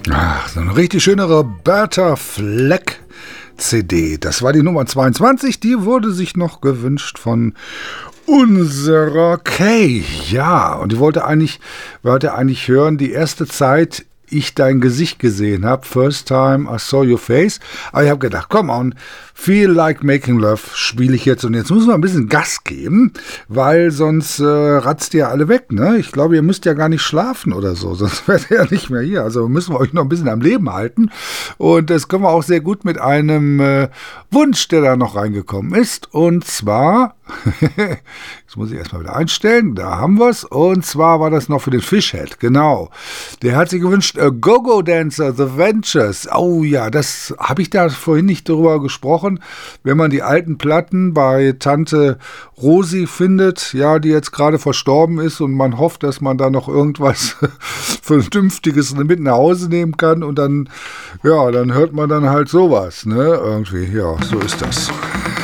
Ach, so eine richtig schöne Roberta Fleck CD. Das war die Nummer 22. Die wurde sich noch gewünscht von unserer Kay. Ja, und die wollte eigentlich hören, die erste Zeit ich dein Gesicht gesehen habe. First time I saw your face. Aber ich habe gedacht, come on, Feel Like Making Love spiele ich jetzt. Und jetzt müssen wir ein bisschen Gas geben, weil sonst ratzt ihr alle weg. Ne? Ich glaube, ihr müsst ja gar nicht schlafen oder so, sonst werdet ihr ja nicht mehr hier. Also müssen wir euch noch ein bisschen am Leben halten. Und das können wir auch sehr gut mit einem Wunsch, der da noch reingekommen ist. Und zwar, jetzt muss ich erstmal wieder einstellen, da haben wir es. Und zwar war das noch für den Fishhead, genau. Der hat sich gewünscht, Go-Go Dancer, The Ventures. Oh ja, das habe ich da vorhin nicht drüber gesprochen. Wenn man die alten Platten bei Tante Rosi findet, ja, die jetzt gerade verstorben ist und man hofft, dass man da noch irgendwas Vernünftiges mit nach Hause nehmen kann und dann, ja, dann hört man dann halt sowas, ne, irgendwie, ja, so ist das.